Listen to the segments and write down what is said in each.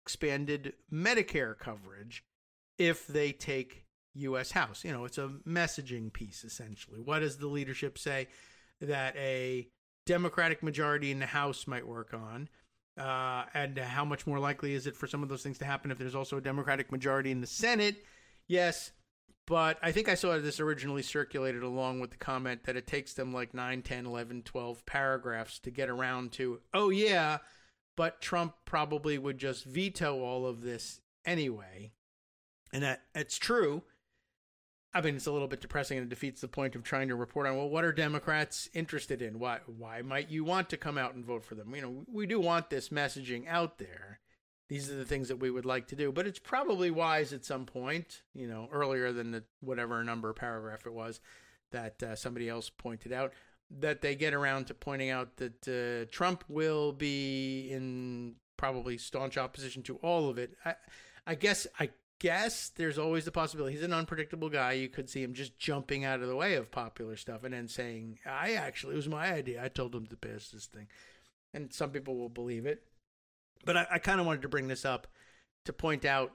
expanded Medicare coverage if they take U.S. House. You know, it's a messaging piece, essentially. What does the leadership say that a Democratic majority in the House might work on? And how much more likely is it for some of those things to happen if there's also a Democratic majority in the Senate? Yes, but I think I saw this originally circulated along with the comment that it takes them like 9, 10, 11, 12 paragraphs to get around to, oh yeah, but Trump probably would just veto all of this anyway. And that's true. I mean, it's a little bit depressing and it defeats the point of trying to report on, well, what are Democrats interested in? Why might you want to come out and vote for them? You know, we do want this messaging out there. These are the things that we would like to do. But it's probably wise at some point, you know, earlier than the whatever number paragraph it was that somebody else pointed out, that they get around to pointing out that Trump will be in probably staunch opposition to all of it. I guess there's always the possibility. He's an unpredictable guy. You could see him just jumping out of the way of popular stuff and then saying, it was my idea. I told him to pass this thing. And some people will believe it. But I kind of wanted to bring this up to point out,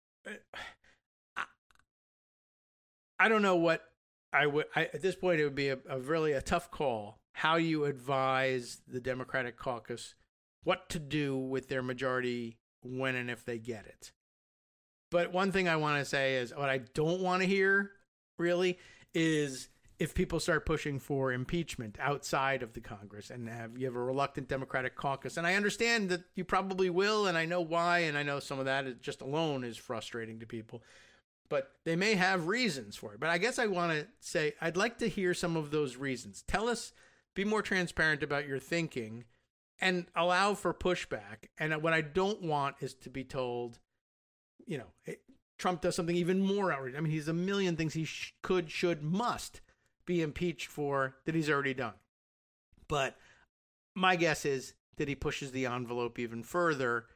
I don't know what at this point, it would be a really a tough call, how you advise the Democratic caucus what to do with their majority when and if they get it. But one thing I want to say is what I don't want to hear, really, is if people start pushing for impeachment outside of the Congress and you have a reluctant Democratic caucus. And I understand that you probably will, and I know why, and I know some of that is just alone is frustrating to people. But they may have reasons for it. But I guess I want to say I'd like to hear some of those reasons. Tell us, be more transparent about your thinking and allow for pushback. And what I don't want is to be told, you know, Trump does something even more outrageous. I mean, he's a million things he could, should, must be impeached for that he's already done. But my guess is that he pushes the envelope even further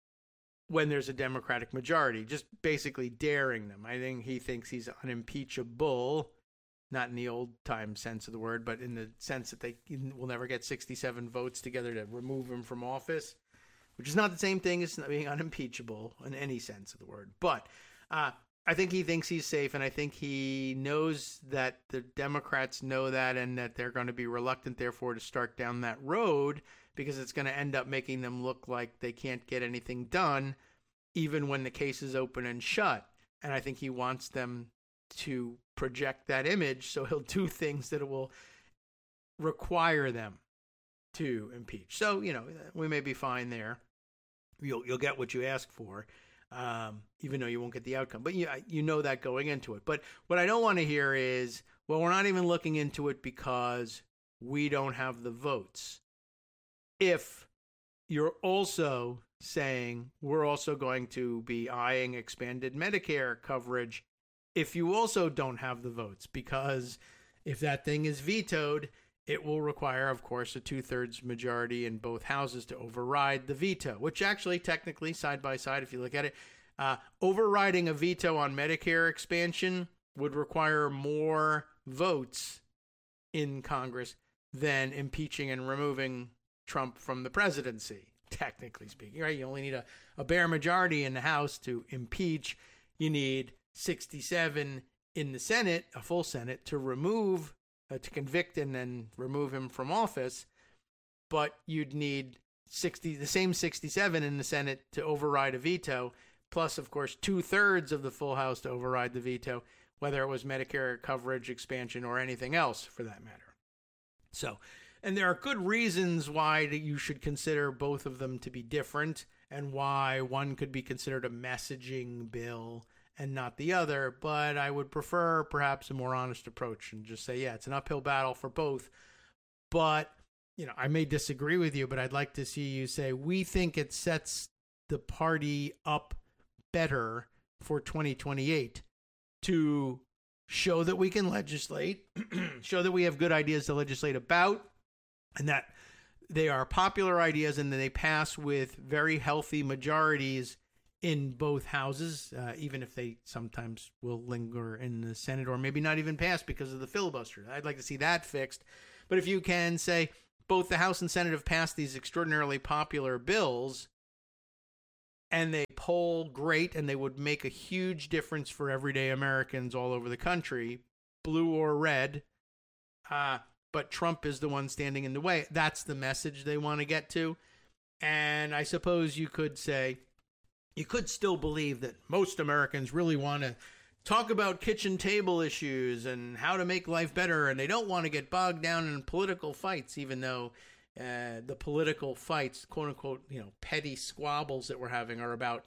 when there's a Democratic majority, just basically daring them. I think he thinks he's unimpeachable, not in the old time sense of the word, but in the sense that they will never get 67 votes together to remove him from office, which is not the same thing as being unimpeachable in any sense of the word. But I think he thinks he's safe, and I think he knows that the Democrats know that and that they're going to be reluctant, therefore, to start down that road because it's going to end up making them look like they can't get anything done, even when the case is open and shut. And I think he wants them to project that image, so he'll do things that will require them to impeach. So, you know, we may be fine there. You'll get what you ask for, even though you won't get the outcome. But you know that going into it. But what I don't want to hear is, well, we're not even looking into it because we don't have the votes. If you're also saying we're also going to be eyeing expanded Medicare coverage if you also don't have the votes, because if that thing is vetoed, it will require, of course, a 2/3 majority in both houses to override the veto, which actually technically, side by side, if you look at it, overriding a veto on Medicare expansion would require more votes in Congress than impeaching and removing Trump from the presidency, technically speaking, right? You only need a bare majority in the House to impeach. You need 67 in the Senate, a full Senate, to remove, to convict and then remove him from office. But you'd need the same 67 in the Senate to override a veto, plus, of course, 2/3 of the full House to override the veto, whether it was Medicare coverage expansion or anything else for that matter. So, and there are good reasons why you should consider both of them to be different and why one could be considered a messaging bill and not the other. But I would prefer perhaps a more honest approach and just say, yeah, it's an uphill battle for both. But, you know, I may disagree with you, but I'd like to see you say, we think it sets the party up better for 2028 to show that we can legislate, show that we have good ideas to legislate about, and that they are popular ideas and that they pass with very healthy majorities in both houses, even if they sometimes will linger in the Senate or maybe not even pass because of the filibuster. I'd like to see that fixed. But if you can say both the House and Senate have passed these extraordinarily popular bills, and they poll great, and they would make a huge difference for everyday Americans all over the country, blue or red. But Trump is the one standing in the way. That's the message they want to get to. And I suppose you could say, you could still believe that most Americans really want to talk about kitchen table issues and how to make life better, and they don't want to get bogged down in political fights, even though the political fights, quote unquote, petty squabbles that we're having are about,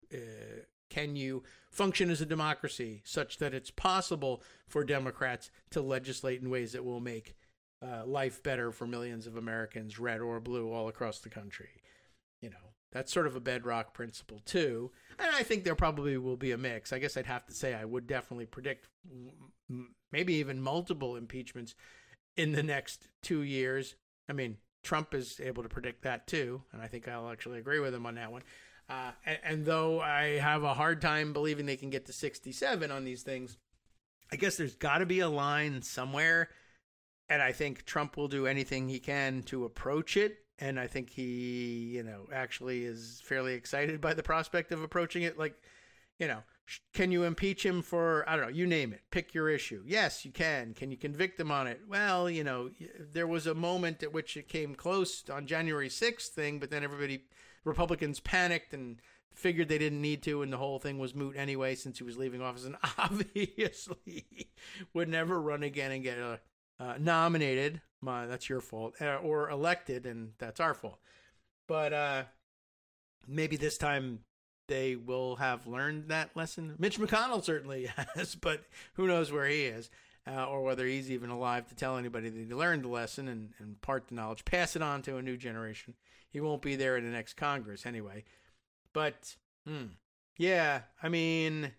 can you function as a democracy such that it's possible for Democrats to legislate in ways that will make life better for millions of Americans, red or blue, all across the country. That's sort of a bedrock principle too. And I think there probably will be a mix. I guess I'd have to say I would definitely predict maybe even multiple impeachments in the next 2 years. I mean, Trump is able to predict that too, and I think I'll actually agree with him on that one. And though I have a hard time believing they can get to 67 on these things, I guess there's got to be a line somewhere, and I think Trump will do anything he can to approach it. And I think he, actually is fairly excited by the prospect of approaching it. Like, can you impeach him for, I don't know, you name it, pick your issue. Yes, you can. Can you convict him on it? Well, there was a moment at which it came close on January 6th thing, but then Republicans panicked and figured they didn't need to, and the whole thing was moot anyway since he was leaving office and obviously would never run again and get nominated. That's your fault. Or elected, and that's our fault. But maybe this time they will have learned that lesson. Mitch McConnell certainly has, but who knows where he is, or whether he's even alive to tell anybody that he learned the lesson and impart the knowledge, pass it on to a new generation. He won't be there in the next Congress anyway. But, yeah, I mean,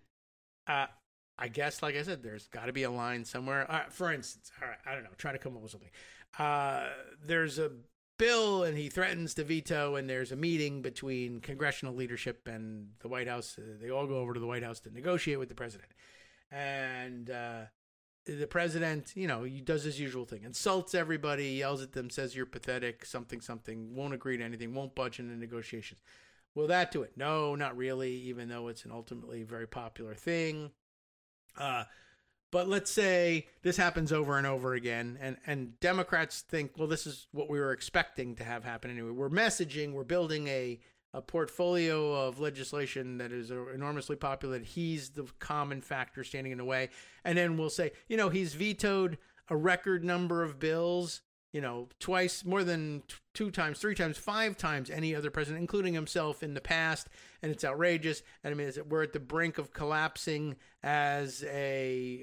I guess, like I said, there's got to be a line somewhere. For instance, all right, I don't know, try to come up with something. There's a bill and he threatens to veto, and there's a meeting between congressional leadership and the White House. They all go over to the White House to negotiate with the president. And the president, he does his usual thing, insults everybody, yells at them, says you're pathetic, something, won't agree to anything, won't budge in the negotiations. Will that do it? No, not really, even though it's an ultimately very popular thing. But let's say this happens over and over again, and Democrats think, well, this is what we were expecting to have happen anyway. We're messaging, we're building a portfolio of legislation that is enormously popular. He's the common factor standing in the way. And then we'll say, he's vetoed a record number of bills, twice, more than 2 times, 3 times, 5 times any other president, including himself in the past. And it's outrageous. And I mean, we're at the brink of collapsing as a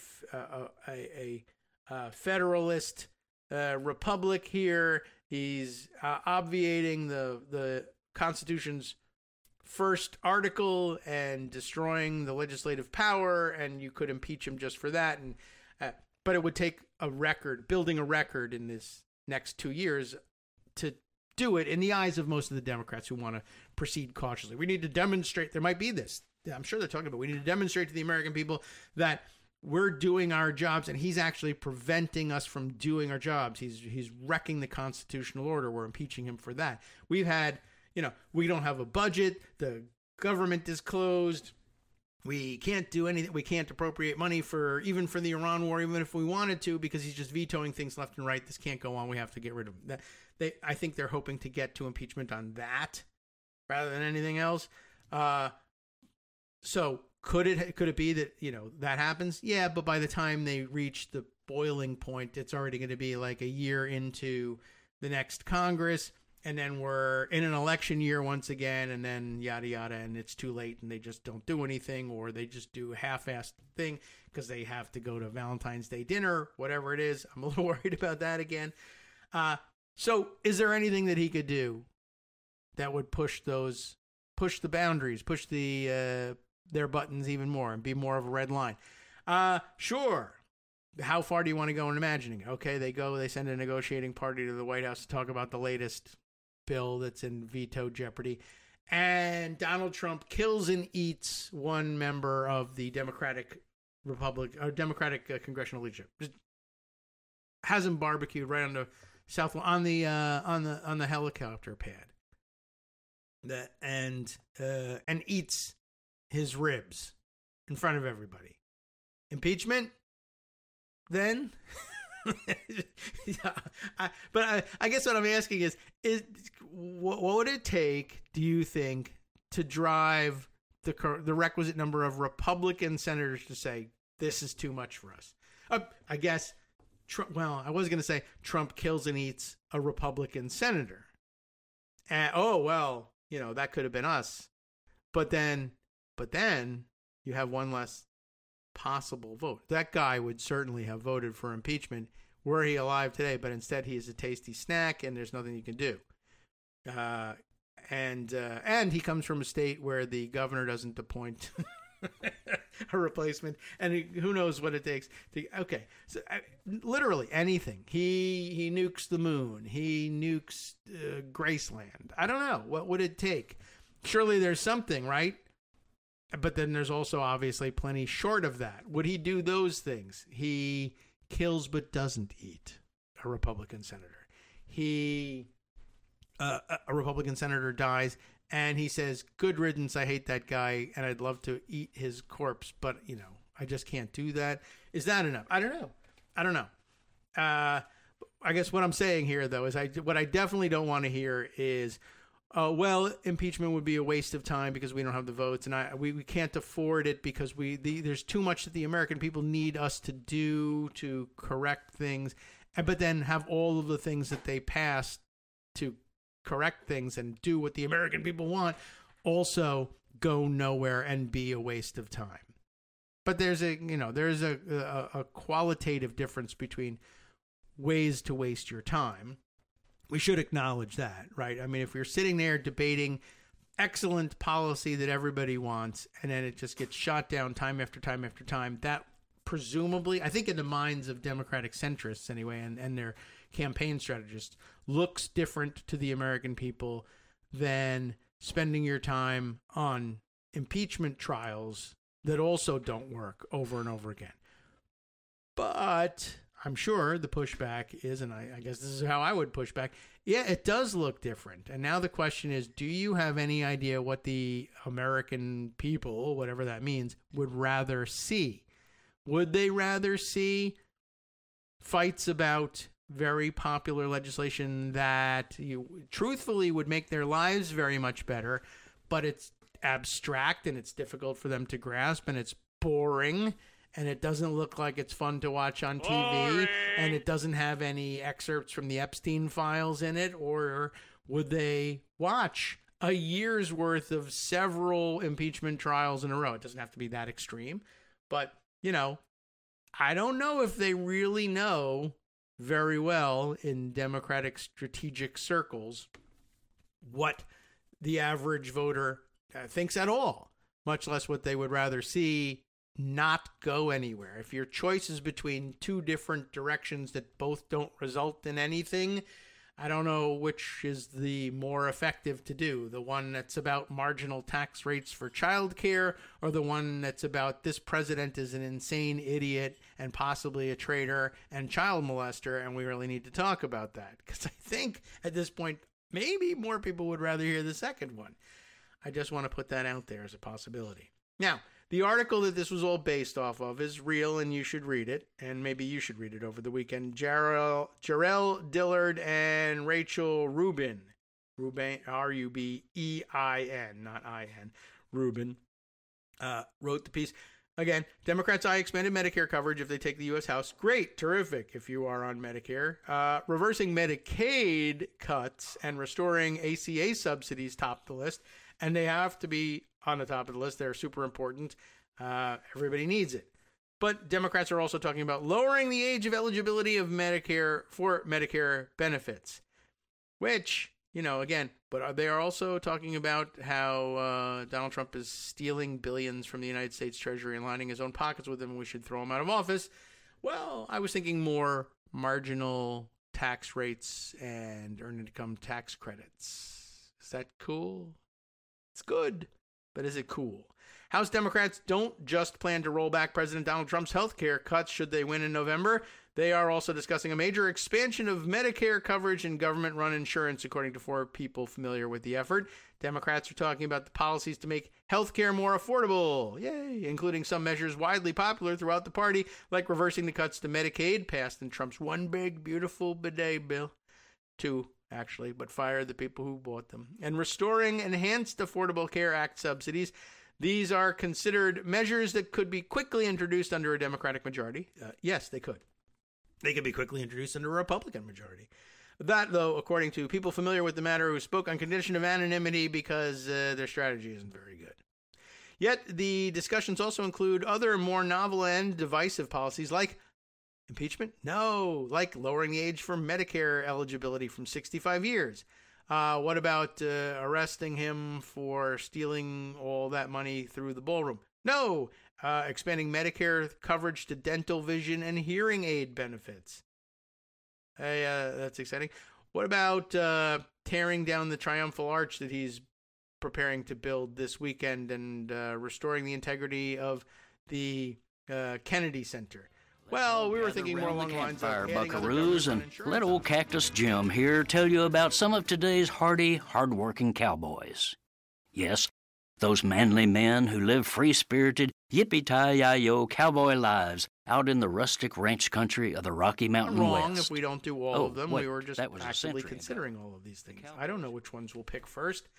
federalist republic here. He's obviating the Constitution's first article and destroying the legislative power, and you could impeach him just for that. And but it would take building a record in this next 2 years to do it in the eyes of most of the Democrats who want to proceed cautiously. We need to demonstrate, there might be this, I'm sure they're talking about, we need to demonstrate to the American people that we're doing our jobs, and he's actually preventing us from doing our jobs. He's wrecking the constitutional order. We're impeaching him for that. We've had, we don't have a budget. The government is closed. We can't do anything. We can't appropriate money even for the Iran war, even if we wanted to, because he's just vetoing things left and right. This can't go on. We have to get rid of him. I think they're hoping to get to impeachment on that rather than anything else. So could it be that, that happens? Yeah, but by the time they reach the boiling point, it's already going to be like a year into the next Congress. And then we're in an election year once again, and then yada, yada, and it's too late, and they just don't do anything, or they just do a half-assed thing because they have to go to Valentine's Day dinner, whatever it is. I'm a little worried about that again. So is there anything that he could do that would push the boundaries, push their buttons even more and be more of a red line? Sure. How far do you want to go in imagining? Okay, they send a negotiating party to the White House to talk about the latest bill that's in veto jeopardy, and Donald Trump kills and eats one member of the Democratic congressional leadership. Just has him barbecued right on the on the helicopter pad. and eats his ribs in front of everybody. Impeachment, then. But I guess what I'm asking is what would it take, do you think, to drive the requisite number of Republican senators to say this is too much for us? I guess. Well, I was going to say Trump kills and eats a Republican senator. And, that could have been us. But then you have one less possible vote. That guy would certainly have voted for impeachment were he alive today, but instead he is a tasty snack and there's nothing you can do. And he comes from a state where the governor doesn't appoint a replacement, and who knows what it takes to. Okay, so literally anything. He nukes the moon. He nukes Graceland. I don't know. What would it take? Surely there's something, right? But then there's also obviously plenty short of that. Would he do those things? He kills but doesn't eat a Republican senator. A Republican senator dies and he says, "Good riddance, I hate that guy and I'd love to eat his corpse, but I just can't do that." Is that enough? I don't know. I guess what I'm saying here though is what I definitely don't want to hear is, impeachment would be a waste of time because we don't have the votes, and we can't afford it because there's too much that the American people need us to do to correct things, but then have all of the things that they passed to correct things and do what the American people want also go nowhere and be a waste of time. But there's a qualitative difference between ways to waste your time. We should acknowledge that, right? I mean, if we're sitting there debating excellent policy that everybody wants, and then it just gets shot down time after time after time, that presumably, I think in the minds of Democratic centrists anyway, and their campaign strategists, looks different to the American people than spending your time on impeachment trials that also don't work over and over again. But I'm sure the pushback is, and I guess this is how I would push back, yeah, it does look different. And now the question is, do you have any idea what the American people, whatever that means, would rather see? Would they rather see fights about very popular legislation that truthfully would make their lives very much better, but it's abstract and it's difficult for them to grasp and it's boring and it doesn't look like it's fun to watch on TV, boring, and it doesn't have any excerpts from the Epstein files in it? Or would they watch a year's worth of several impeachment trials in a row? It doesn't have to be that extreme, but I don't know if they really know very well in Democratic strategic circles what the average voter thinks at all, much less what they would rather see not go anywhere. If your choice is between two different directions that both don't result in anything, I don't know which is the more effective to do. The one that's about marginal tax rates for childcare, or the one that's about this president is an insane idiot and possibly a traitor and child molester, and we really need to talk about that. Because I think at this point, maybe more people would rather hear the second one. I just want to put that out there as a possibility. Now, the article that this was all based off of is real, and you should read it, and maybe you should read it over the weekend. Jarrell Dillard and Rachel Rubin, R-U-B-E-I-N, not I-N, Rubin, wrote the piece. Again, Democrats eye expanded Medicare coverage if they take the U.S. House. Great, terrific if you are on Medicare. Reversing Medicaid cuts and restoring ACA subsidies top the list, and they have to be on the top of the list. They're super important. Everybody needs it. But Democrats are also talking about lowering the age of eligibility of Medicare for Medicare benefits, which, again, but they are also talking about how Donald Trump is stealing billions from the United States Treasury and lining his own pockets with them, and we should throw him out of office. Well, I was thinking more marginal tax rates and earned income tax credits. Is that cool? It's good. But is it cool? House Democrats don't just plan to roll back President Donald Trump's health care cuts should they win in November. They are also discussing a major expansion of Medicare coverage and government-run insurance, according to 4 people familiar with the effort. Democrats are talking about the policies to make health care more affordable, yay, including some measures widely popular throughout the party, like reversing the cuts to Medicaid, passed in Trump's one big, beautiful bidet bill. 2, actually, but fired the people who bought them. And restoring Enhanced Affordable Care Act subsidies. These are considered measures that could be quickly introduced under a Democratic majority. Yes, they could. They could be quickly introduced under a Republican majority. That, though, according to people familiar with the matter who spoke on condition of anonymity because their strategy isn't very good. Yet, the discussions also include other more novel and divisive policies like impeachment? No, like lowering the age for Medicare eligibility from 65 years. What about arresting him for stealing all that money through the ballroom? No. Expanding Medicare coverage to dental, vision, and hearing aid benefits. Hey, that's exciting. What about tearing down the Triumphal Arch that he's preparing to build this weekend and restoring the integrity of the Kennedy Center? Well, we were thinking more along the lines of adding buckaroos, and let old Cactus Jim here tell you about some of today's hardy, hard-working cowboys. Yes, those manly men who live free-spirited, yippee-ki-yi-yo cowboy lives out in the rustic ranch country of the Rocky Mountain West. Wrong if we don't do all of them. Wait, we were just actively considering all of these things. I don't know which ones we'll pick first.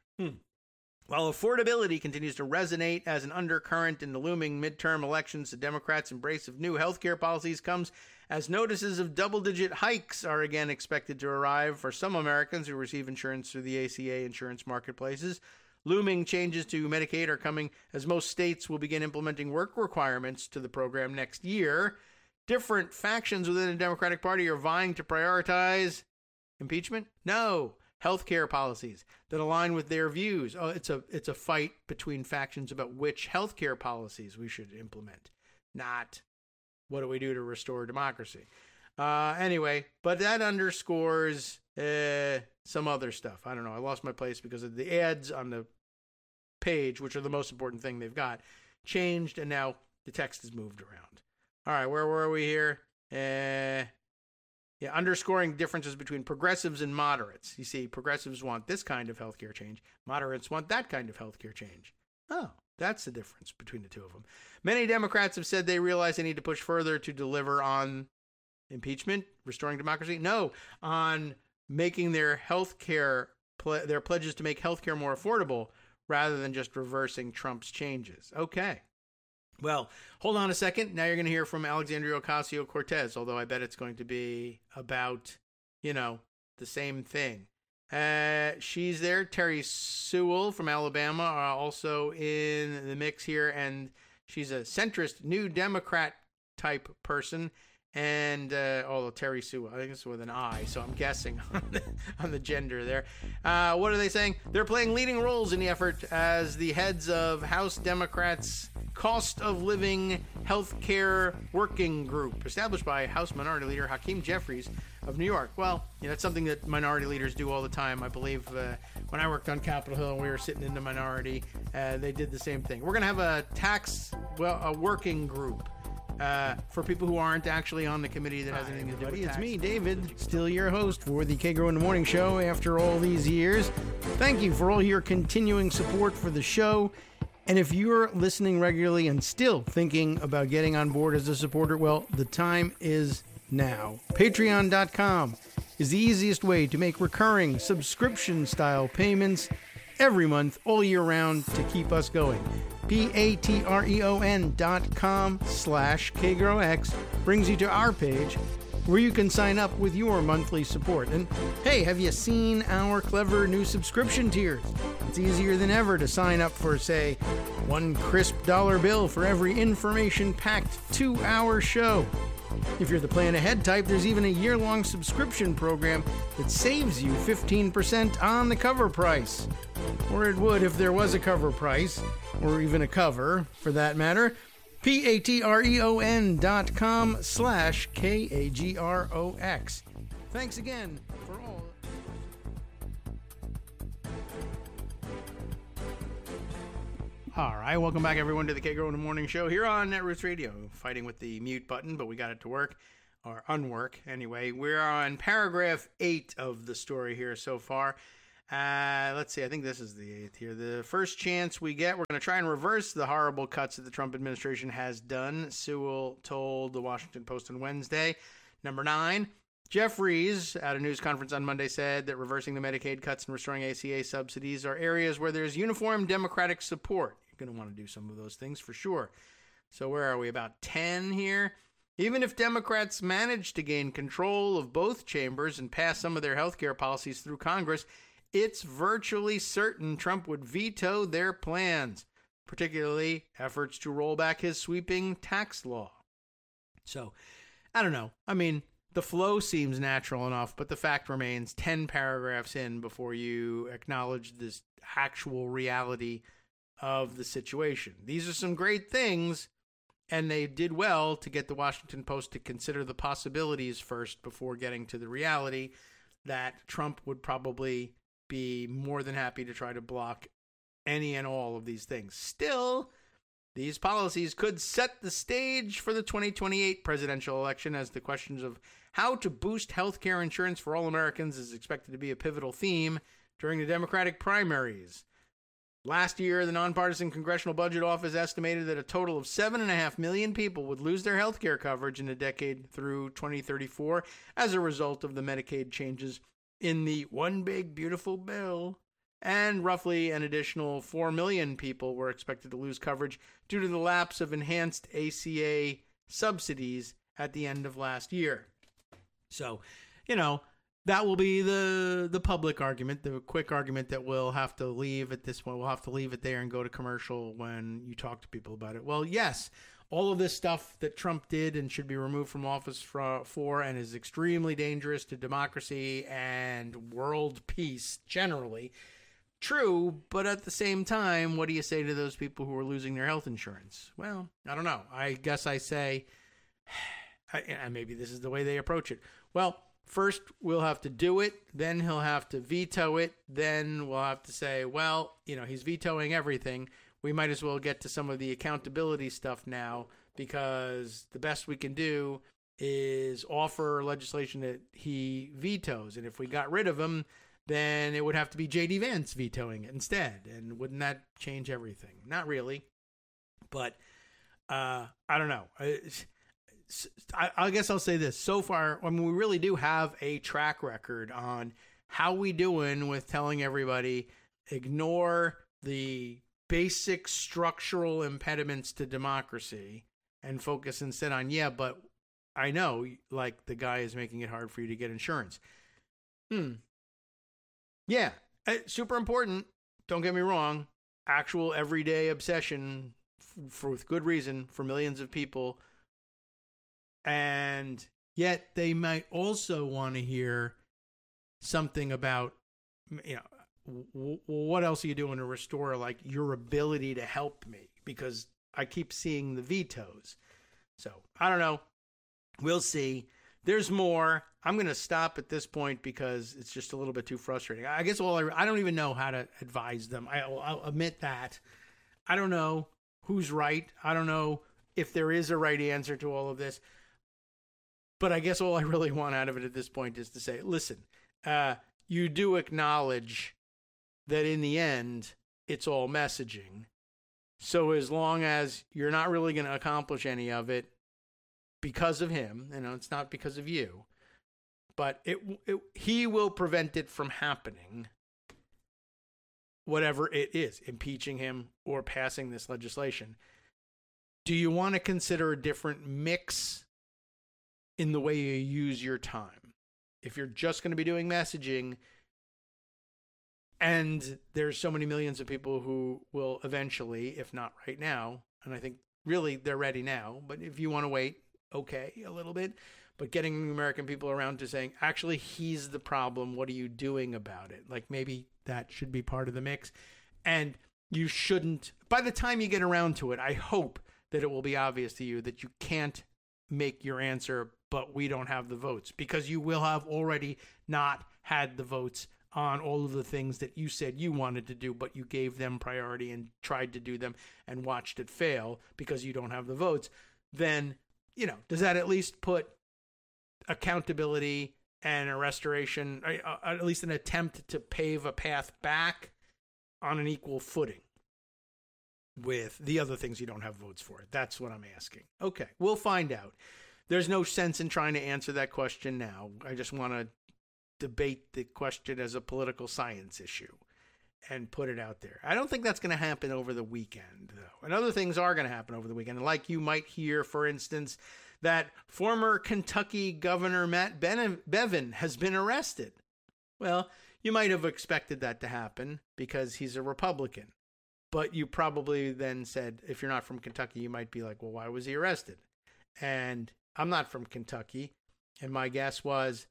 While affordability continues to resonate as an undercurrent in the looming midterm elections, the Democrats' embrace of new health care policies comes as notices of double-digit hikes are again expected to arrive for some Americans who receive insurance through the ACA insurance marketplaces. Looming changes to Medicaid are coming as most states will begin implementing work requirements to the program next year. Different factions within the Democratic Party are vying to prioritize impeachment? No. Healthcare policies that align with their views. Oh, it's a fight between factions about which healthcare policies we should implement, not what do we do to restore democracy. Anyway, but that underscores some other stuff. I don't know. I lost my place because of the ads on the page, which are the most important thing they've got, changed, and now the text has moved around. All right, where were we here? Underscoring differences between progressives and moderates. You see, progressives want this kind of healthcare change. Moderates want that kind of healthcare change. Oh, that's the difference between the two of them. Many Democrats have said they realize they need to push further to deliver on impeachment, restoring democracy. No, on making their healthcare, their pledges to make healthcare more affordable rather than just reversing Trump's changes. Okay. Well, hold on a second. Now you're going to hear from Alexandria Ocasio-Cortez, although I bet it's going to be about, the same thing. She's there. Terry Sewell from Alabama are also in the mix here, and she's a centrist New Democrat type person. And although Terry Sewell, I think it's with an I, so I'm guessing on the gender there. What are they saying? They're playing leading roles in the effort as the heads of House Democrats' Cost of Living Healthcare Working Group, established by House Minority Leader Hakeem Jeffries of New York. Well, it's something that minority leaders do all the time. I believe when I worked on Capitol Hill and we were sitting in the minority, they did the same thing. We're going to have a working group. For people who aren't actually on the committee that has anything to do with tax. It's me, David, still your host for the Kagro in the Morning Show after all these years. Thank you for all your continuing support for the show. And if you're listening regularly and still thinking about getting on board as a supporter, well, the time is now. Patreon.com is the easiest way to make recurring subscription-style payments every month, all year round, to keep us going. patreon.com/KagroX brings you to our page where you can sign up with your monthly support. And hey, have you seen our clever new subscription tiers? It's easier than ever to sign up for, say, $1 crisp bill for every information-packed 2-hour show. If you're the plan ahead type, there's even a year-long subscription program that saves you 15% on the cover price. Or it would if there was a cover price, or even a cover, for that matter. patreon.com/KAGROX. Thanks again for all. All right, welcome back, everyone, to the Kagro in the Morning Show here on Netroots Radio. Fighting with the mute button, but we got it to work. or unwork. Anyway, we're on paragraph 8 of the story here so far. Let's see. I think this is the 8th here. The first chance we get, we're going to try and reverse the horrible cuts that the Trump administration has done, Sewell told the Washington Post on Wednesday. Number 9, Jeff Rees, at a news conference on Monday, said that reversing the Medicaid cuts and restoring ACA subsidies are areas where there's uniform Democratic support. You're going to want to do some of those things for sure. So where are we? About 10 here? Even if Democrats manage to gain control of both chambers and pass some of their health care policies through Congress, it's virtually certain Trump would veto their plans, particularly efforts to roll back his sweeping tax law. So, I don't know. I mean, the flow seems natural enough, but the fact remains 10 paragraphs in before you acknowledge this actual reality of the situation. These are some great things, and they did well to get the Washington Post to consider the possibilities first before getting to the reality that Trump would probably be more than happy to try to block any and all of these things. Still, these policies could set the stage for the 2028 presidential election, as the questions of how to boost health care insurance for all Americans is expected to be a pivotal theme during the Democratic primaries. Last year, the Nonpartisan Congressional Budget Office estimated that a total of 7.5 million people would lose their health care coverage in a decade through 2034 as a result of the Medicaid changes in the One Big Beautiful Bill, and roughly an additional 4 million people were expected to lose coverage due to the lapse of enhanced ACA subsidies at the end of last year. So, that will be the public argument, the quick argument that we'll have to leave at this point. We'll have to leave it there and go to commercial when you talk to people about it. Well, yes, all of this stuff that Trump did and should be removed from office for and is extremely dangerous to democracy and world peace generally. True, but at the same time, what do you say to those people who are losing their health insurance? Well, I don't know. I guess I say, and maybe this is the way they approach it. Well, first we'll have to do it, then he'll have to veto it, then we'll have to say, well, he's vetoing everything. We might as well get to some of the accountability stuff now, because the best we can do is offer legislation that he vetoes. And if we got rid of him, then it would have to be J.D. Vance vetoing it instead. And wouldn't that change everything? Not really. But I don't know. I guess I'll say this. So far, we really do have a track record on how we doing with telling everybody, ignore the basic structural impediments to democracy and focus instead on, but I know, like, the guy is making it hard for you to get insurance. Yeah, super important. Don't get me wrong. Actual everyday obsession with good reason for millions of people. And yet they might also want to hear something about, what else are you doing to restore, like, your ability to help me? Because I keep seeing the vetoes. So, I don't know. We'll see. There's more. I'm going to stop at this point because it's just a little bit too frustrating. I guess I don't even know how to advise them. I'll admit that. I don't know who's right. I don't know if there is a right answer to all of this. But I guess all I really want out of it at this point is to say, listen, you do acknowledge that in the end, it's all messaging. So as long as you're not really going to accomplish any of it because of him, it's not because of you, but he will prevent it from happening, whatever it is, impeaching him or passing this legislation. Do you want to consider a different mix in the way you use your time? If you're just going to be doing messaging, and there's so many millions of people who will eventually, if not right now, and I think really they're ready now, but if you want to wait, okay, a little bit, but getting American people around to saying, actually, he's the problem, what are you doing about it? Like, maybe that should be part of the mix. And you shouldn't, by the time you get around to it, I hope that it will be obvious to you that you can't make your answer, but we don't have the votes, because you will have already not had the votes on all of the things that you said you wanted to do, but you gave them priority and tried to do them and watched it fail because you don't have the votes. Then, does that at least put accountability and a restoration, at least an attempt to pave a path back on an equal footing with the other things you don't have votes for. That's what I'm asking. Okay, we'll find out. There's no sense in trying to answer that question now. I just want to debate the question as a political science issue and put it out there. I don't think that's going to happen over the weekend, though. And other things are going to happen over the weekend. Like you might hear, for instance, that former Kentucky Governor Matt Bevin has been arrested. Well, you might have expected that to happen because he's a Republican. But you probably then said, if you're not from Kentucky, you might be like, well, why was he arrested? And I'm not from Kentucky. And my guess was,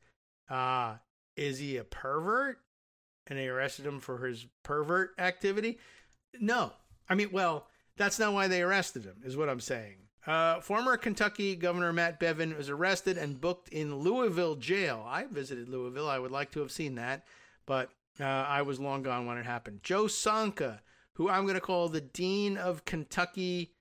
is he a pervert? And they arrested him for his pervert activity? No. I mean, well, that's not why they arrested him, is what I'm saying. Former Kentucky Governor Matt Bevin was arrested and booked in Louisville jail. I visited Louisville. I would like to have seen that, but I was long gone when it happened. Joe Sonka, who I'm going to call the Dean of Kentucky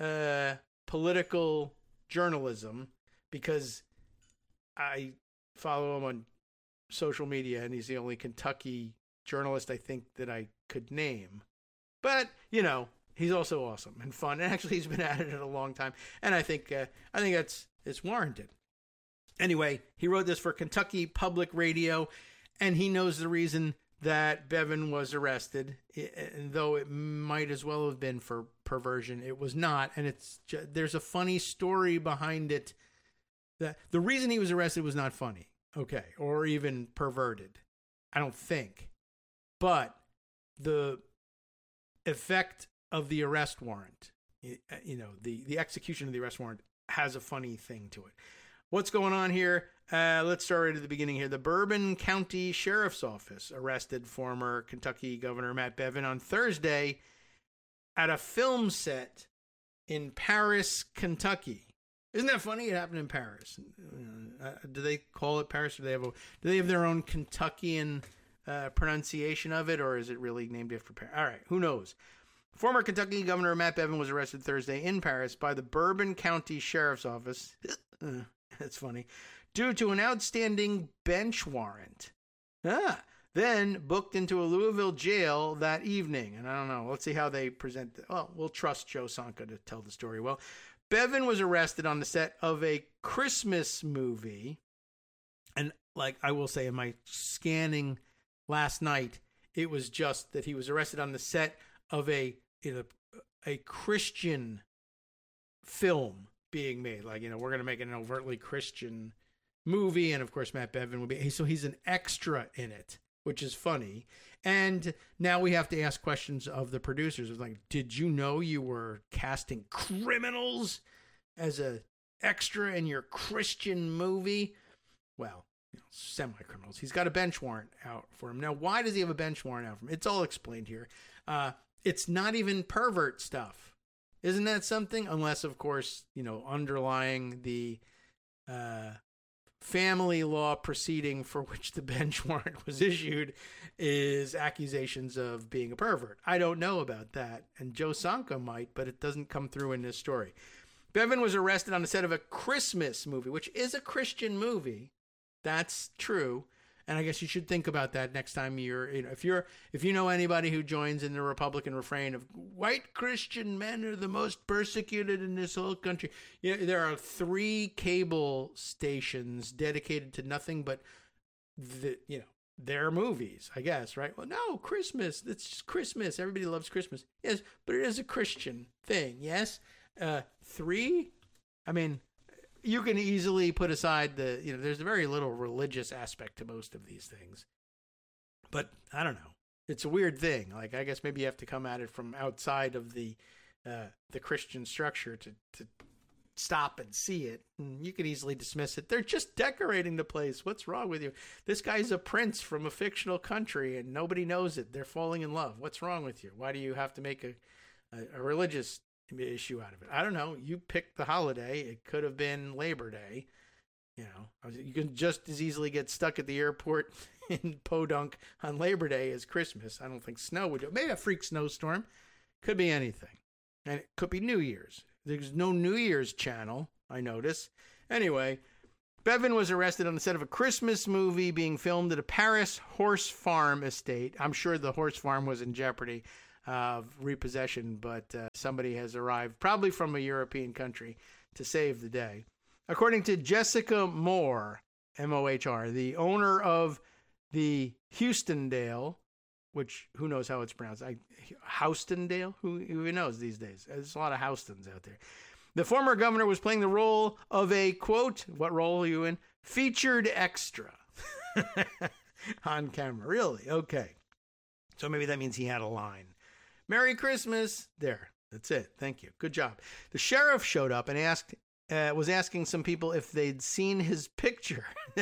political journalism, because I follow him on social media, and he's the only Kentucky journalist I think that I could name. But, you know, he's also awesome and fun. And actually, he's been at it a long time. And I think it's warranted. Anyway, he wrote this for Kentucky Public Radio, and he knows the reason that Bevin was arrested. And though it might as well have been for perversion, it was not. And there's a funny story behind it. That the reason he was arrested was not funny, okay, or even perverted, I don't think. But the effect of the arrest warrant, you know, the execution of the arrest warrant has a funny thing to it. What's going on here? Let's start right at the beginning here. The Bourbon County Sheriff's Office arrested former Kentucky Governor Matt Bevin on Thursday at a film set in Paris, Kentucky. Isn't that funny? It happened in Paris. Do they call it Paris, or do they have their own Kentuckian pronunciation of it, or is it really named after Paris? All right, who knows? Former Kentucky Governor Matt Bevin was arrested Thursday in Paris by the Bourbon County Sheriff's Office. That's funny. Due to an outstanding bench warrant. Then booked into a Louisville jail that evening. And I don't know. Let's see how they present it. Well, we'll trust Joe Sonka to tell the story well. Bevin was arrested on the set of a Christmas movie. And like I will say, in my scanning last night, it was just that he was arrested on the set of a Christian film being made. Like, you know, we're going to make an overtly Christian movie. And of course, Matt Bevin will be, so he's an extra in it, which is funny. And now we have to ask questions of the producers. It's like, did you know you were casting criminals as a extra in your Christian movie? Well, you know, semi-criminals. He's got a bench warrant out for him. Now, why does he have a bench warrant out for him? It's all explained here. It's not even pervert stuff. Isn't that something? Unless, of course, you know, underlying the family law proceeding for which the bench warrant was issued is accusations of being a pervert. I don't know about that, and Joe Sonka might, but it doesn't come through in this story. Bevin was arrested on the set of a Christmas movie, which is a Christian movie. That's true. And I guess you should think about that next time if you know anybody who joins in the Republican refrain of white Christian men are the most persecuted in this whole country. You know, there are 3 cable stations dedicated to nothing but their movies, I guess, right? Well, no, Christmas. It's just Christmas. Everybody loves Christmas. Yes, but it is a Christian thing. Yes. 3? I mean, you can easily put aside there's very little religious aspect to most of these things. But I don't know. It's a weird thing. Like, I guess maybe you have to come at it from outside of the Christian structure to stop and see it. And you can easily dismiss it. They're just decorating the place. What's wrong with you? This guy's a prince from a fictional country and nobody knows it. They're falling in love. What's wrong with you? Why do you have to make a religious issue out of it? I don't know. You picked the holiday. It could have been Labor Day. You know, you can just as easily get stuck at the airport in Podunk on Labor Day as Christmas. I don't think snow would do it. Maybe a freak snowstorm. Could be anything. And it could be New Year's. There's no New Year's channel, I notice. Anyway, Bevin was arrested on the set of a Christmas movie being filmed at a Paris horse farm estate. I'm sure the horse farm was in jeopardy of repossession, but somebody has arrived, probably from a European country, to save the day. According to Jessica Mohr, M-O-H-R, the owner of the Houstondale, which who knows how it's pronounced? Houstondale? Who even knows these days? There's a lot of Houstons out there. The former governor was playing the role of a, quote, what role are you in? Featured extra on camera. Really? Okay. So maybe that means he had a line. Merry Christmas. There. That's it. Thank you. Good job. The sheriff showed up and was asking some people if they'd seen his picture.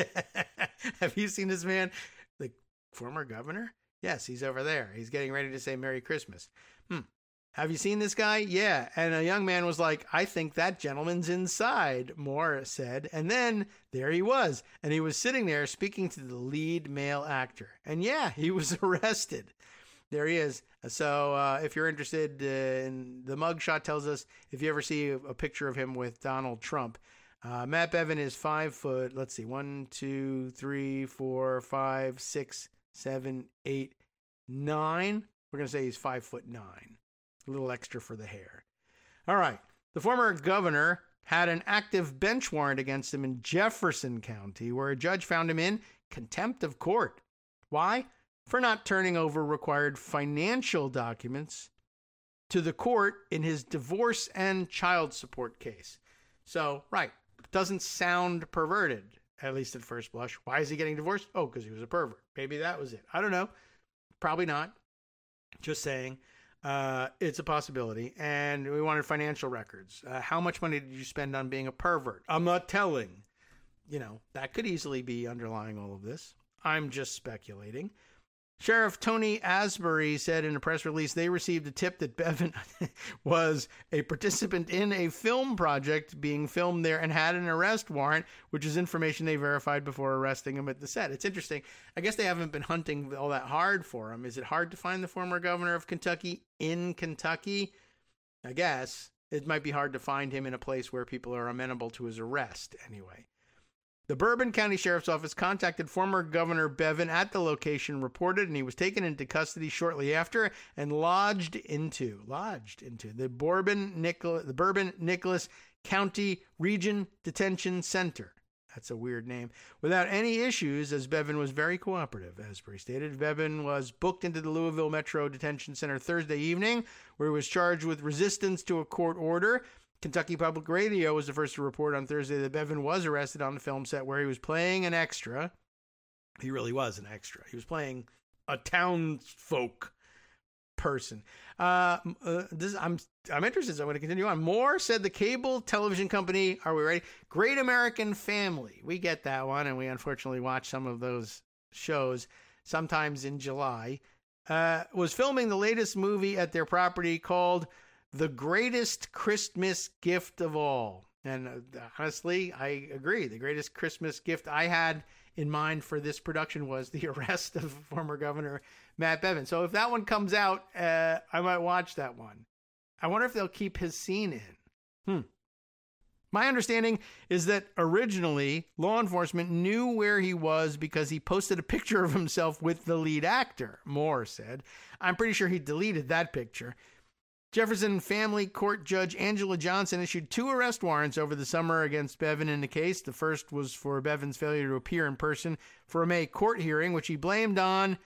Have you seen this man? The former governor? Yes, he's over there. He's getting ready to say Merry Christmas. Have you seen this guy? Yeah. And a young man was like, I think that gentleman's inside, Mohr said. And then there he was. And he was sitting there speaking to the lead male actor. And yeah, he was arrested. There he is. So if you're interested, in the mugshot tells us if you ever see a picture of him with Donald Trump. Matt Bevin is 5 foot. Let's see. 1, 2, 3, 4, 5, 6, 7, 8, 9. We're going to say he's 5'9". A little extra for the hair. All right. The former governor had an active bench warrant against him in Jefferson County, where a judge found him in contempt of court. Why? For not turning over required financial documents to the court in his divorce and child support case. So, right. Doesn't sound perverted, at least at first blush. Why is he getting divorced? Oh, because he was a pervert. Maybe that was it. I don't know. Probably not. Just saying. It's a possibility. And we wanted financial records. How much money did you spend on being a pervert? I'm not telling. You know, that could easily be underlying all of this. I'm just speculating. Sheriff Tony Asbury said in a press release they received a tip that Bevin was a participant in a film project being filmed there and had an arrest warrant, which is information they verified before arresting him at the set. It's interesting. I guess they haven't been hunting all that hard for him. Is it hard to find the former governor of Kentucky in Kentucky? I guess. It might be hard to find him in a place where people are amenable to his arrest anyway. The Bourbon County Sheriff's Office contacted former Governor Bevin at the location reported, and he was taken into custody shortly after and lodged into the Bourbon Nicholas County Region Detention Center. That's a weird name. Without any issues, as Bevin was very cooperative, Asbury stated. Bevin was booked into the Louisville Metro Detention Center Thursday evening, where he was charged with resistance to a court order. Kentucky Public Radio was the first to report on Thursday that Bevin was arrested on the film set where he was playing an extra. He really was an extra. He was playing a townsfolk person. I'm interested, so I'm going to continue on. Mohr said the cable television company, are we ready? Great American Family. We get that one, and we unfortunately watch some of those shows sometimes in July. Was filming the latest movie at their property called The Greatest Christmas Gift of All. And honestly, I agree. The greatest Christmas gift I had in mind for this production was the arrest of former Governor Matt Bevin. So if that one comes out, I might watch that one. I wonder if they'll keep his scene in. My understanding is that originally law enforcement knew where he was because he posted a picture of himself with the lead actor, Mohr said. I'm pretty sure he deleted that picture. Jefferson Family Court Judge Angela Johnson issued 2 arrest warrants over the summer against Bevin in the case. The first was for Bevin's failure to appear in person for a May court hearing, which he blamed on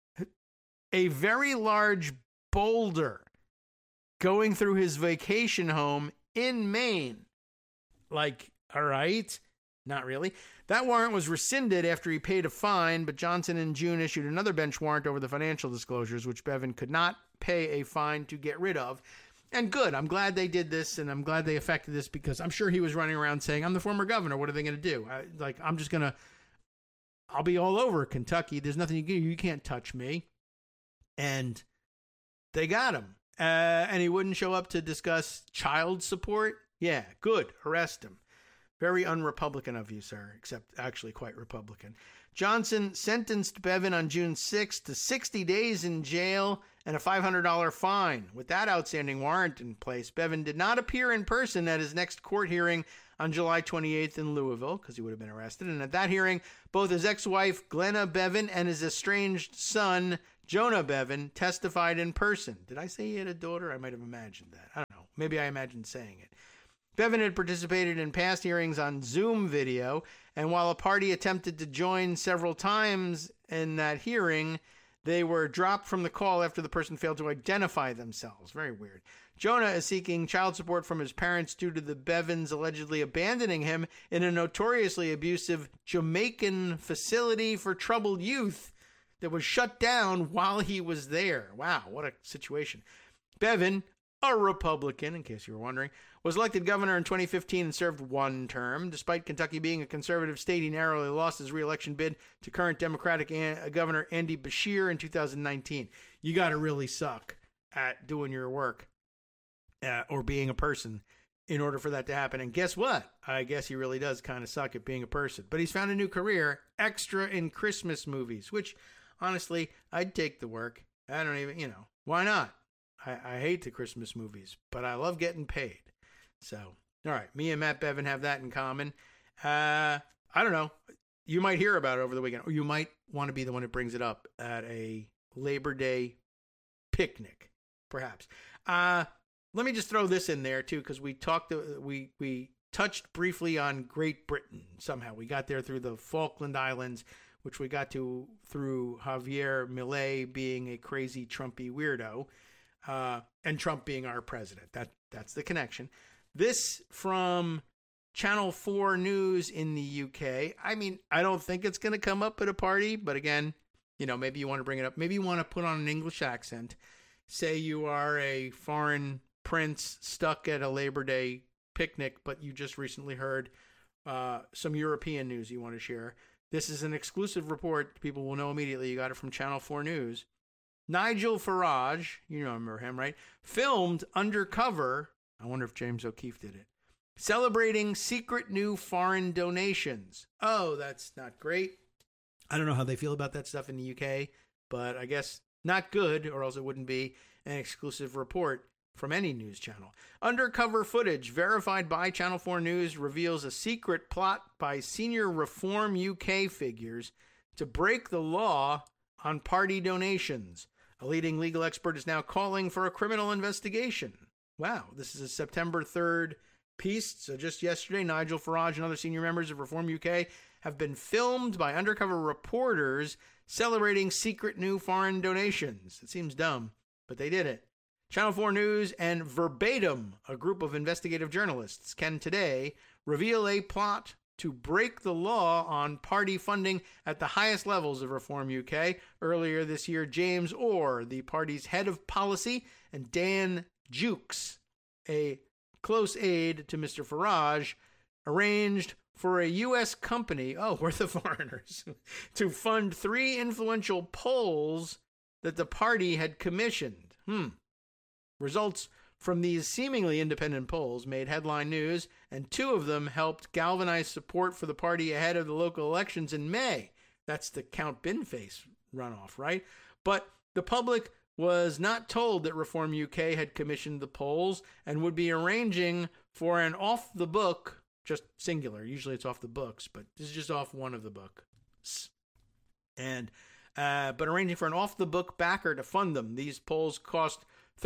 a very large boulder going through his vacation home in Maine. Like, all right, not really. That warrant was rescinded after he paid a fine, but Johnson in June issued another bench warrant over the financial disclosures, which Bevin could not pay a fine to get rid of. And good. I'm glad they did this, and I'm glad they effected this, because I'm sure he was running around saying, I'm the former governor. What are they going to do? I'll be all over Kentucky. There's nothing you can do. You can't touch me. And they got him. And he wouldn't show up to discuss child support. Yeah, good. Arrest him. Very un-Republican of you, sir, except actually quite Republican. Johnson sentenced Bevin on June 6th to 60 days in jail and a $500 fine. With that outstanding warrant in place, Bevin did not appear in person at his next court hearing on July 28th in Louisville, because he would have been arrested. And at that hearing, both his ex-wife, Glenna Bevin, and his estranged son, Jonah Bevin, testified in person. Did I say he had a daughter? I might have imagined that. I don't know. Maybe I imagined saying it. Bevin had participated in past hearings on Zoom video, and while a party attempted to join several times in that hearing, they were dropped from the call after the person failed to identify themselves. Very weird. Jonah is seeking child support from his parents due to the Bevins allegedly abandoning him in a notoriously abusive Jamaican facility for troubled youth that was shut down while he was there. Wow, what a situation. Bevin, a Republican, in case you were wondering, was elected governor in 2015 and served one term. Despite Kentucky being a conservative state, he narrowly lost his re-election bid to current Democratic Governor Andy Beshear in 2019. You got to really suck at doing your work or being a person in order for that to happen. And guess what? I guess he really does kind of suck at being a person. But he's found a new career, extra in Christmas movies, which, honestly, I'd take the work. I don't even, why not? I hate the Christmas movies, but I love getting paid. So, all right, me and Matt Bevin have that in common. I don't know. You might hear about it over the weekend, or you might want to be the one that brings it up at a Labor Day picnic, perhaps. Let me just throw this in there, too, because we touched briefly on Great Britain somehow. We got there through the Falkland Islands, which we got to through Javier Milei being a crazy Trumpy weirdo. And Trump being our president. That's the connection. This from Channel 4 News in the UK. I mean, I don't think it's going to come up at a party, but again, maybe you want to bring it up. Maybe you want to put on an English accent. Say you are a foreign prince stuck at a Labor Day picnic, but you just recently heard some European news you want to share. This is an exclusive report. People will know immediately. You got it from Channel 4 News. Nigel Farage, you remember him, right? Filmed undercover, I wonder if James O'Keefe did it, celebrating secret new foreign donations. Oh, that's not great. I don't know how they feel about that stuff in the UK, but I guess not good, or else it wouldn't be an exclusive report from any news channel. Undercover footage verified by Channel 4 News reveals a secret plot by senior Reform UK figures to break the law on party donations. A leading legal expert is now calling for a criminal investigation. Wow, this is a September 3rd piece. So just yesterday, Nigel Farage and other senior members of Reform UK have been filmed by undercover reporters celebrating secret new foreign donations. It seems dumb, but they did it. Channel 4 News and Verbatim, a group of investigative journalists, can today reveal a plot to break the law on party funding at the highest levels of Reform UK. Earlier this year, James Orr, the party's head of policy, and Dan Jukes, a close aide to Mr. Farage, arranged for a U.S. company, we're the foreigners, to fund 3 influential polls that the party had commissioned. Results from these seemingly independent polls made headline news, and 2 of them helped galvanize support for the party ahead of the local elections in May. That's the Count Binface runoff, right? But the public was not told that Reform UK had commissioned the polls and would be arranging for an off-the-book, just singular, usually it's off the books, but this is just off one of the books. And but arranging for an off-the-book backer to fund them. These polls cost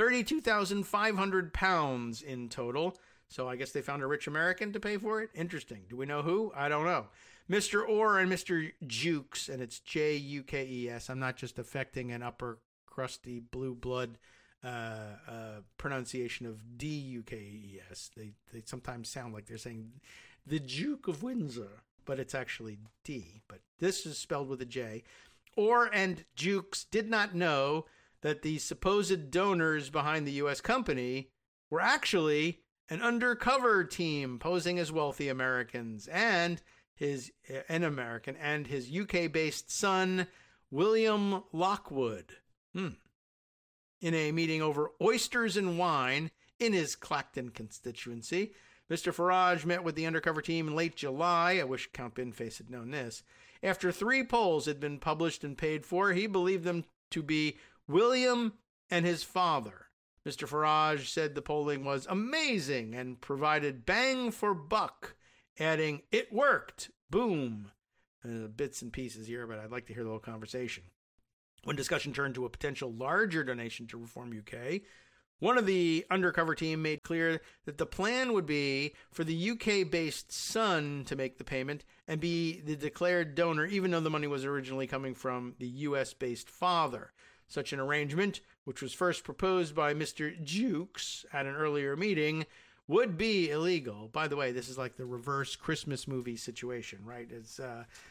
£32,500 in total. So I guess they found a rich American to pay for it. Interesting. Do we know who? I don't know. Mr. Orr and Mr. Jukes, and it's Jukes. I'm not just affecting an upper crusty blue blood pronunciation of Dukes. They sometimes sound like they're saying the Duke of Windsor, but it's actually D. But this is spelled with a J. Orr and Jukes did not know that the supposed donors behind the U.S. company were actually an undercover team posing as wealthy Americans and his UK-based son, William Lockwood. In a meeting over oysters and wine in his Clacton constituency, Mr. Farage met with the undercover team in late July. I wish Count Binface had known this. After 3 polls had been published and paid for, he believed them to be William and his father. Mr. Farage said the polling was amazing and provided bang for buck, adding, "It worked! Boom!" Bits and pieces here, but I'd like to hear the whole conversation. When discussion turned to a potential larger donation to Reform UK, one of the undercover team made clear that the plan would be for the UK-based son to make the payment and be the declared donor, even though the money was originally coming from the US-based father. Such an arrangement, which was first proposed by Mr. Jukes at an earlier meeting, would be illegal. By the way, this is like the reverse Christmas movie situation, right? It's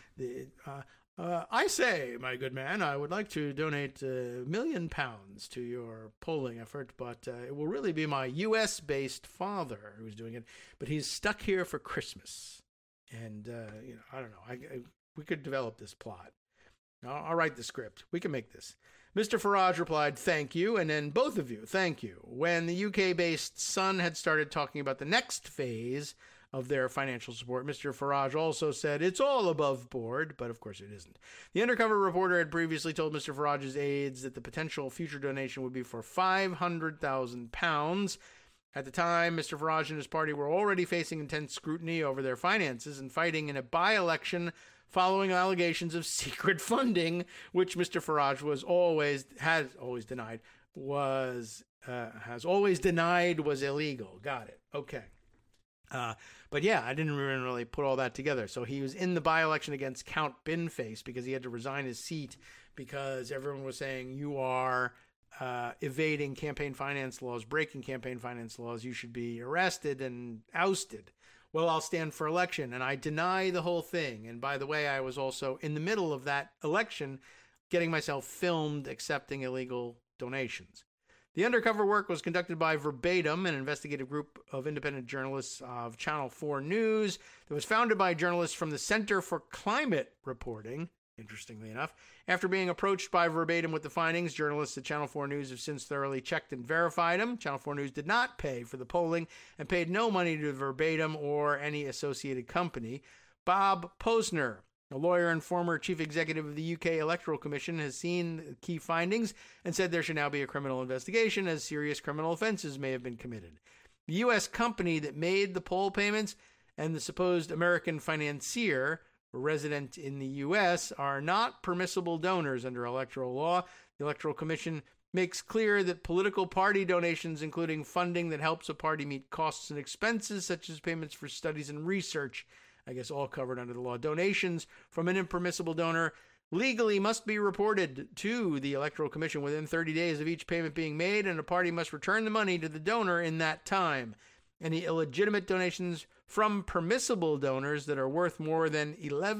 I say, my good man, I would like to donate £1 million to your polling effort, but it will really be my U.S.-based father who's doing it. But he's stuck here for Christmas, and I don't know. We could develop this plot. I'll write the script. We can make this. Mr. Farage replied, "Thank you," and then both of you, "Thank you." When the UK-based Sun had started talking about the next phase of their financial support, Mr. Farage also said, "It's all above board," but of course it isn't. The undercover reporter had previously told Mr. Farage's aides that the potential future donation would be for £500,000. At the time, Mr. Farage and his party were already facing intense scrutiny over their finances and fighting in a by-election following allegations of secret funding, which Mr. Farage has always denied was illegal. Got it. Okay. But yeah, I didn't even really put all that together. So he was in the by-election against Count Binface because he had to resign his seat because everyone was saying, "You are evading campaign finance laws, breaking campaign finance laws. You should be arrested and ousted." Well, I'll stand for election, and I deny the whole thing. And by the way, I was also in the middle of that election getting myself filmed accepting illegal donations. The undercover work was conducted by Verbatim, an investigative group of independent journalists of Channel 4 News that was founded by journalists from the Center for Climate Reporting, interestingly enough. After being approached by Verbatim with the findings, journalists at Channel 4 News have since thoroughly checked and verified them. Channel 4 News did not pay for the polling and paid no money to Verbatim or any associated company. Bob Posner, a lawyer and former chief executive of the UK Electoral Commission, has seen key findings and said there should now be a criminal investigation as serious criminal offenses may have been committed. The U.S. company that made the poll payments and the supposed American financier, resident in the U.S., are not permissible donors under electoral law. The Electoral Commission makes clear that political party donations, including funding that helps a party meet costs and expenses, such as payments for studies and research, I guess all covered under the law. Donations from an impermissible donor legally must be reported to the Electoral Commission within 30 days of each payment being made, and a party must return the money to the donor in that time. Any illegitimate donations from permissible donors that are worth more than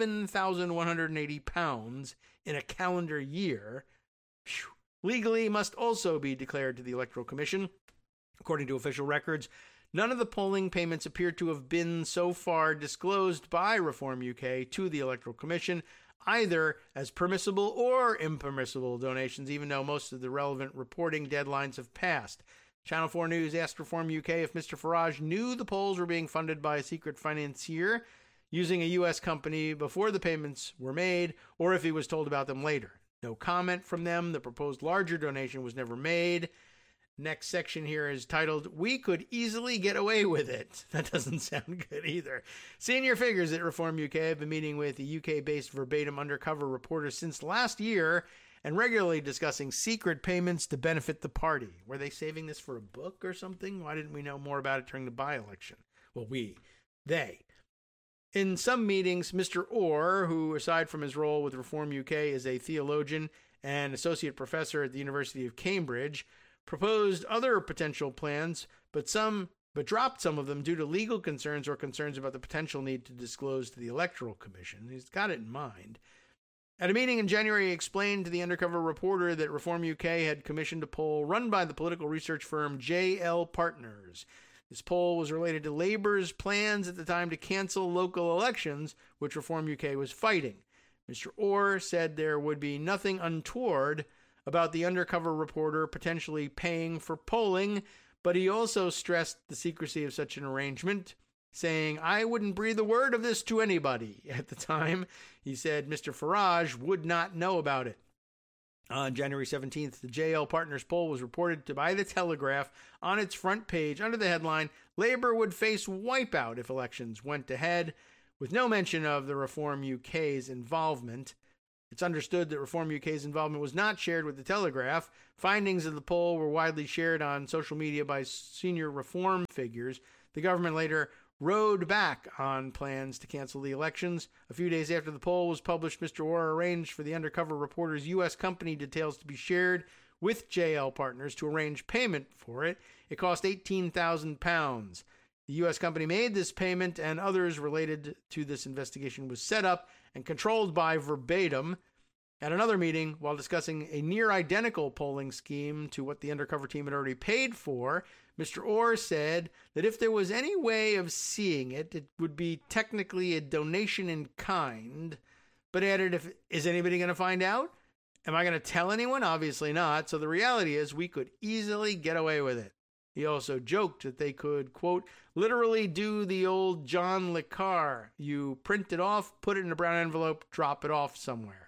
£11,180 in a calendar year legally must also be declared to the Electoral Commission. According to official records, none of the polling payments appear to have been so far disclosed by Reform UK to the Electoral Commission, either as permissible or impermissible donations, even though most of the relevant reporting deadlines have passed. Channel 4 News asked Reform UK if Mr. Farage knew the polls were being funded by a secret financier using a U.S. company before the payments were made, or if he was told about them later. No comment from them. The proposed larger donation was never made. Next section here is titled, "We Could Easily Get Away With It." That doesn't sound good either. Senior figures at Reform UK have been meeting with the UK-based Verbatim undercover reporters since last year and regularly discussing secret payments to benefit the party. Were they saving this for a book or something? Why didn't we know more about it during the by-election? Well, they. In some meetings, Mr. Orr, who aside from his role with Reform UK is a theologian and associate professor at the University of Cambridge, proposed other potential plans, but dropped some of them due to legal concerns or concerns about the potential need to disclose to the Electoral Commission. He's got it in mind. At a meeting in January, he explained to the undercover reporter that Reform UK had commissioned a poll run by the political research firm JL Partners. This poll was related to Labour's plans at the time to cancel local elections, which Reform UK was fighting. Mr. Orr said there would be nothing untoward about the undercover reporter potentially paying for polling, but he also stressed the secrecy of such an arrangement, saying, "I wouldn't breathe a word of this to anybody." At the time, he said Mr. Farage would not know about it. On January 17th, the JL Partners poll was reported by The Telegraph on its front page under the headline, Labour would face wipeout if elections went ahead, with no mention of the Reform UK's involvement. It's understood that Reform UK's involvement was not shared with The Telegraph. Findings of the poll were widely shared on social media by senior Reform figures. The government later rode back on plans to cancel the elections. A few days after the poll was published, Mr. Orr arranged for the undercover reporter's U.S. company details to be shared with JL Partners to arrange payment for it. It cost £18,000. The U.S. company made this payment, and others related to this investigation was set up and controlled by Verbatim. At another meeting, while discussing a near-identical polling scheme to what the undercover team had already paid for, Mr. Orr said that if there was any way of seeing it, it would be technically a donation in kind, but added, is anybody going to find out? Am I going to tell anyone? Obviously not. So the reality is we could easily get away with it. He also joked that they could, quote, literally do the old John Le Carre. You print it off, put it in a brown envelope, drop it off somewhere.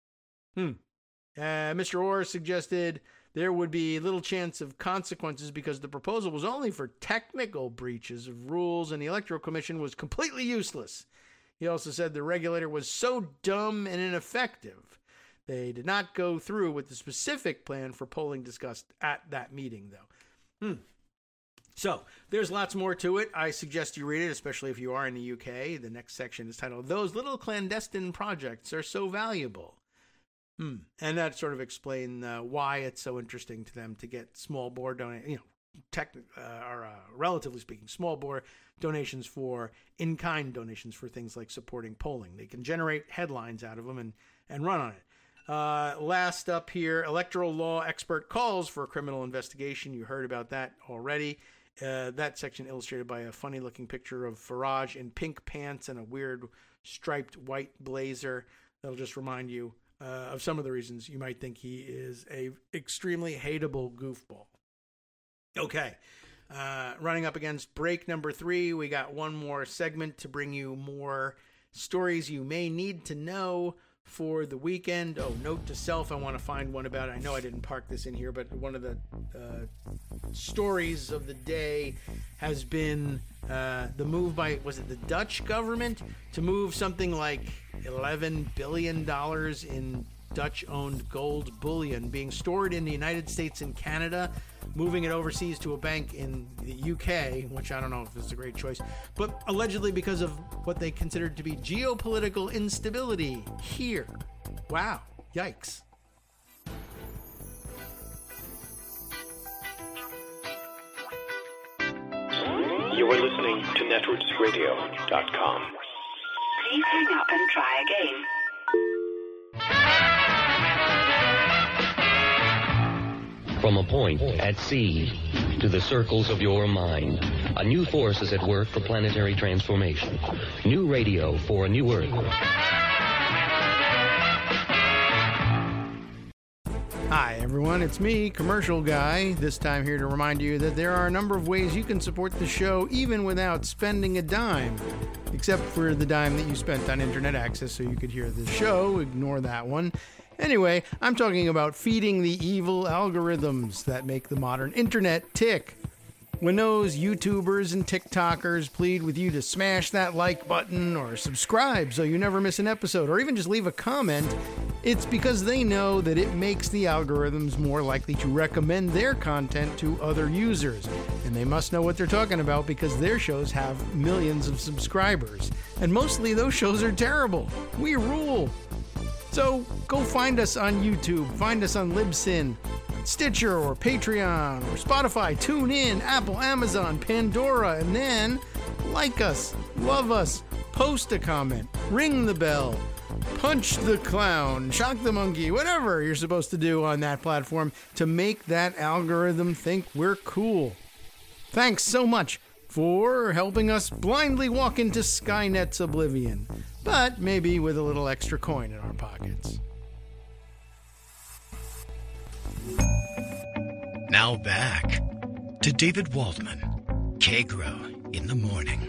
Mr. Orr suggested there would be little chance of consequences because the proposal was only for technical breaches of rules and the Electoral Commission was completely useless. He also said the regulator was so dumb and ineffective. They did not go through with the specific plan for polling discussed at that meeting, though. So, there's lots more to it. I suggest you read it, especially if you are in the UK. The next section is titled, Those Little Clandestine Projects Are So Valuable. And that sort of explains why it's so interesting to them to get small bore donations, relatively speaking, small bore donations for in-kind donations for things like supporting polling. They can generate headlines out of them and run on it. Last up here, electoral law expert calls for a criminal investigation. You heard about that already. That section illustrated by a funny-looking picture of Farage in pink pants and a weird striped white blazer. That'll just remind you of some of the reasons you might think he is a extremely hateable goofball. Okay, running up against break number 3, we got one more segment to bring you more stories you may need to know for the weekend. Oh, note to self, I want to find one about it. I know I didn't park this in here, but one of the stories of the day has been the move by, was it the Dutch government, to move something like $11 billion in Dutch-owned gold bullion being stored in the United States and Canada, moving it overseas to a bank in the UK, which I don't know if it's a great choice, but allegedly because of what they considered to be geopolitical instability here. Wow. Yikes. You are listening to netrootsradio.com. Please hang up and try again. From a point at sea to the circles of your mind, a new force is at work for planetary transformation. New radio for a new Earth. Hi everyone, it's me, Commercial Guy, this time here to remind you that there are a number of ways you can support the show even without spending a dime. Except for the dime that you spent on internet access so you could hear the show, ignore that one. Anyway, I'm talking about feeding the evil algorithms that make the modern internet tick. When those YouTubers and TikTokers plead with you to smash that like button or subscribe so you never miss an episode, or even just leave a comment, it's because they know that it makes the algorithms more likely to recommend their content to other users. And they must know what they're talking about because their shows have millions of subscribers. And mostly those shows are terrible. We rule. So go find us on YouTube, find us on Libsyn, Stitcher, or Patreon, or Spotify, TuneIn, Apple, Amazon, Pandora, and then like us, love us, post a comment, ring the bell, punch the clown, shock the monkey, whatever you're supposed to do on that platform to make that algorithm think we're cool. Thanks so much for helping us blindly walk into Skynet's oblivion, but maybe with a little extra coin in our pockets. Now back to David Waldman, Kagro in the Morning.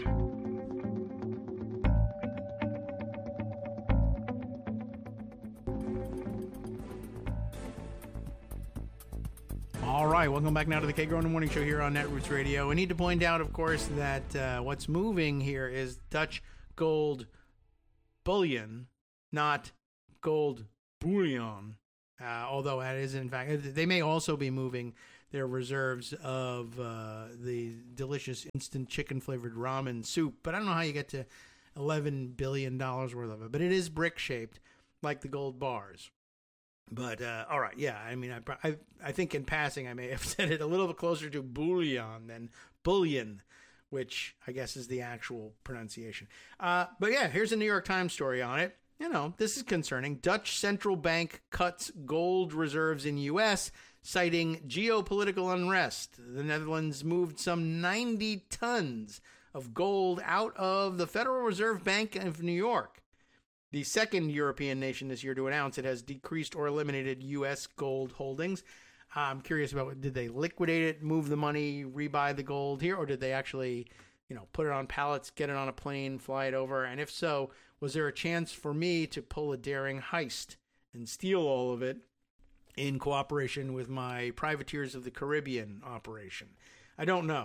right, welcome back now to the Kay Groening Morning Show here on Netroots Radio. I need to point out, of course, that what's moving here is Dutch gold bullion, not gold bullion. Although that is, in fact, they may also be moving their reserves of the delicious instant chicken-flavored ramen soup. But I don't know how you get to $11 billion worth of it. But it is brick-shaped, like the gold bars. But, all right, yeah, I mean, I think in passing I may have said it a little bit closer to bullion than bullion, which I guess is the actual pronunciation. But, yeah, here's a New York Times story on it. You know, this is concerning. Dutch central bank cuts gold reserves in U.S., citing geopolitical unrest. The Netherlands moved some 90 tons of gold out of the Federal Reserve Bank of New York, the second European nation this year to announce it has decreased or eliminated U.S. gold holdings. I'm curious about, did they liquidate it, move the money, rebuy the gold here, or did they actually, put it on pallets, get it on a plane, fly it over? And if so, was there a chance for me to pull a daring heist and steal all of it in cooperation with my Privateers of the Caribbean operation? I don't know,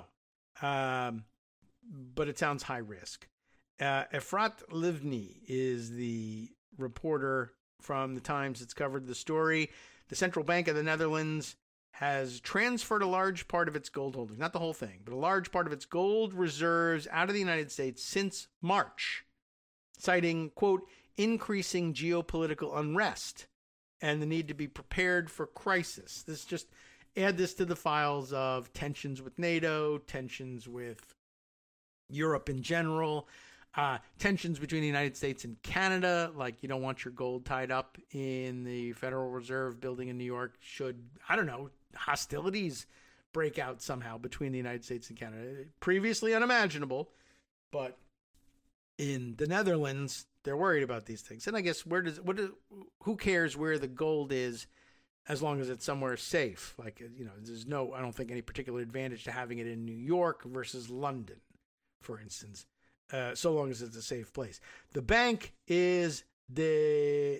but it sounds high risk. Efrat Livni is the reporter from the Times that's covered the story. The Central Bank of the Netherlands has transferred a large part of its gold holdings, not the whole thing, but a large part of its gold reserves out of the United States since March, citing, quote, increasing geopolitical unrest and the need to be prepared for crisis. This just add this to the files of tensions with NATO, tensions with Europe in general, tensions between the United States and Canada, like you don't want your gold tied up in the Federal Reserve building in New York should, hostilities break out somehow between the United States and Canada. Previously unimaginable, but in the Netherlands, they're worried about these things. And I guess who cares where the gold is as long as it's somewhere safe? Like, there's I don't think any particular advantage to having it in New York versus London, for instance. So long as it's a safe place. The bank is the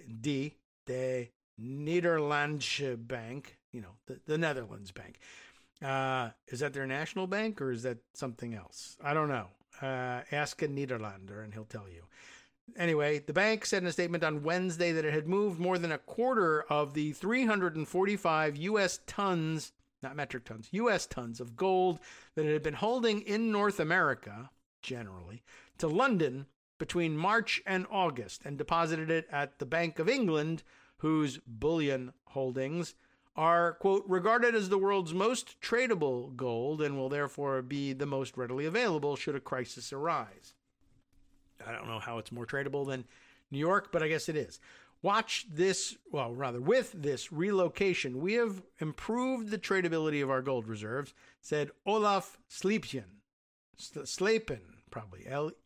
Nederlandsche Bank, the Netherlands Bank. Is that their national bank or is that something else? I don't know. Ask a Nederlander and he'll tell you. Anyway, the bank said in a statement on Wednesday that it had moved more than a quarter of the 345 U.S. tons, not metric tons, U.S. tons of gold that it had been holding in North America, generally, to London between March and August and deposited it at the Bank of England, whose bullion holdings are, quote, regarded as the world's most tradable gold and will therefore be the most readily available should a crisis arise. I don't know how it's more tradable than New York, but I guess it is. With this relocation, we have improved the tradability of our gold reserves, said Olaf Slepen, probably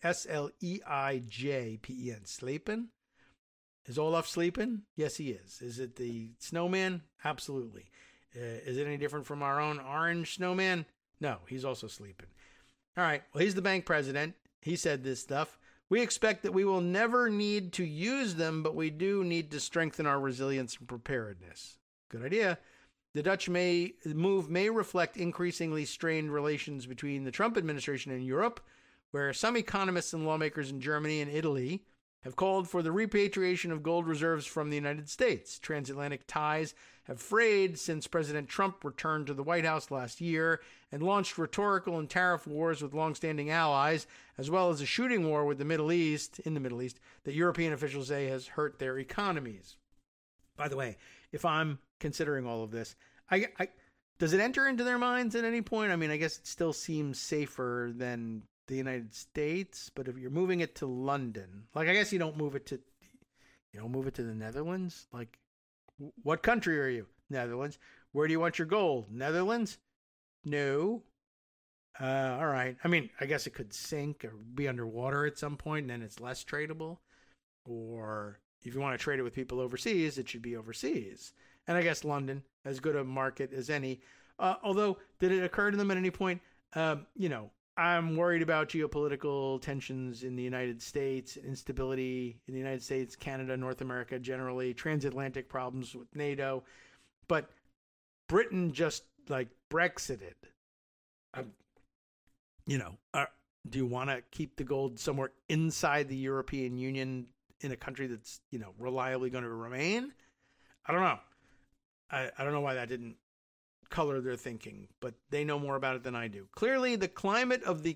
Sleipen. Slepen? Is Olaf sleeping? Yes, he is. Is it the snowman? Absolutely. Is it any different from our own orange snowman? No, he's also sleeping. All right. Well, he's the bank president. He said this stuff. We expect that we will never need to use them, but we do need to strengthen our resilience and preparedness. Good idea. The Dutch move may reflect increasingly strained relations between the Trump administration and Europe, where some economists and lawmakers in Germany and Italy have called for the repatriation of gold reserves from the United States. Transatlantic ties have frayed since President Trump returned to the White House last year and launched rhetorical and tariff wars with longstanding allies, as well as a shooting war with the Middle East that European officials say has hurt their economies. By the way, if I'm considering all of this, does it enter into their minds at any point? I mean, I guess it still seems safer than the United States, but if you're moving it to London, I guess you don't move it to the Netherlands. Like, what country are you? Netherlands. Where do you want your gold? Netherlands? No. All right. I mean, I guess it could sink or be underwater at some point, and then it's less tradable. Or if you want to trade it with people overseas, it should be overseas. And I guess London, as good a market as any. Although, did it occur to them at any point, I'm worried about geopolitical tensions in the United States, instability in the United States, Canada, North America generally, transatlantic problems with NATO. But Britain just like Brexited. Do you want to keep the gold somewhere inside the European Union in a country that's, reliably going to remain? I don't know. I don't know why that didn't color their thinking, but they know more about it than I do. Clearly, the climate of the